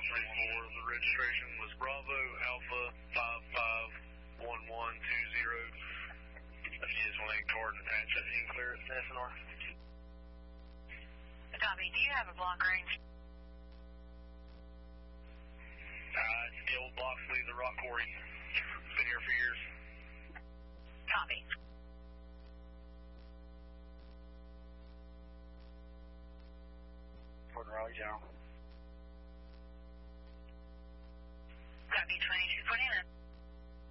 34. The registration was Bravo Alpha 551120. If you just want a card and attach it, you can clear it to SNR. Copy. Do you have a block range? It's the old Bloxley, the rock quarry. Been here for years. Copy. Fort Raleigh, General.